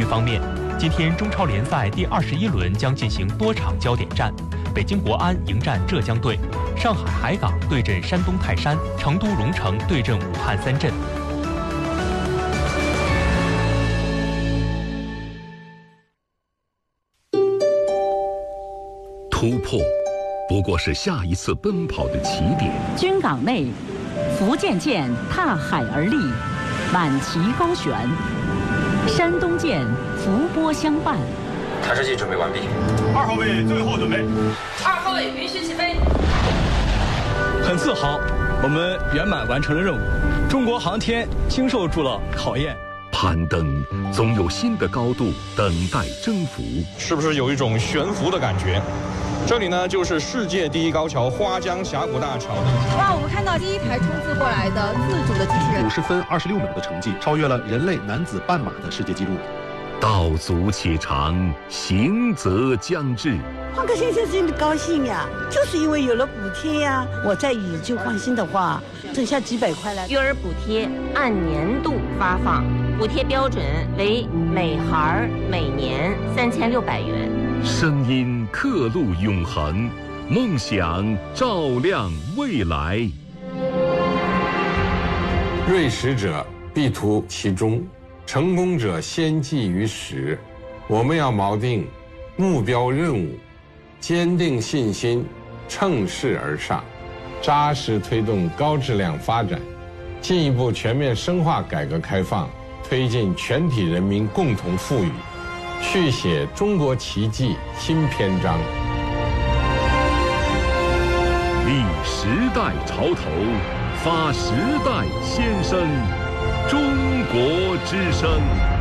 方面，今天中超联赛第21轮将进行多场焦点战，北京国安迎战浙江队，上海海港对阵山东泰山，成都蓉城对阵武汉三镇。 突破不过是下一次奔跑的起点。 军港内，福建舰踏海而立，满旗高悬；山东舰伏波相伴。 弹射器准备完毕。 2号位最后准备。 2号位允许起飞。 很自豪，我们圆满完成了任务，中国航天经受住了考验。 攀登总有新的高度等待征服， 是不是有一种悬浮的感觉？这里呢，就是世界第一高桥花江峡谷大桥。 哇，我们看到第一台冲刺过来的自主的机器人 ，50分26秒的成绩，超越了人类男子半马的世界纪录。 道阻且长，行则将至。 换个先生真的高兴呀，就是因为有了补贴呀。我再以旧换新的话，剩下几百块了。 育儿补贴按年度发放，补贴标准为每孩每年3600元。 声音刻录永恒，梦想照亮未来。 锐识者必图其中，成功者先记于始。我们要锚定目标任务，坚定信心，乘势而上，扎实推动高质量发展，进一步全面深化改革开放，推进全体人民共同富裕，续写中国奇迹新篇章。 立时代潮头，发时代先声，中国之声。